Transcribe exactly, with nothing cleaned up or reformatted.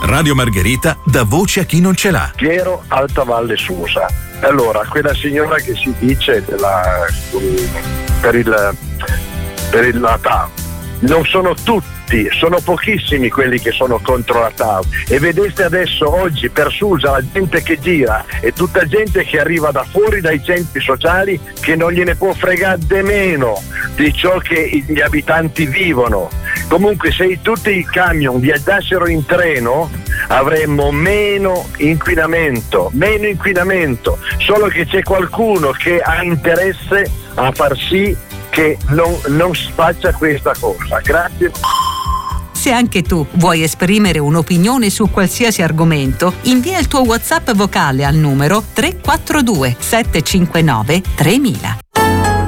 Radio Margherita dà voce a chi non ce l'ha. Piero Altavalle Susa. Allora, quella signora che si dice della, per il per il la T A V, non sono tutti, sono pochissimi quelli che sono contro la T A V, e vedete adesso oggi per Susa la gente che gira è tutta gente che arriva da fuori dai centri sociali, che non gliene può fregare di meno di ciò che gli abitanti vivono. Comunque se tutti i camion viaggiassero in treno avremmo meno inquinamento, meno inquinamento, solo che c'è qualcuno che ha interesse a far sì che non, non si faccia questa cosa. Grazie. Se anche tu vuoi esprimere un'opinione su qualsiasi argomento, invia il tuo WhatsApp vocale al numero tre quattro due sette cinque nove tremila.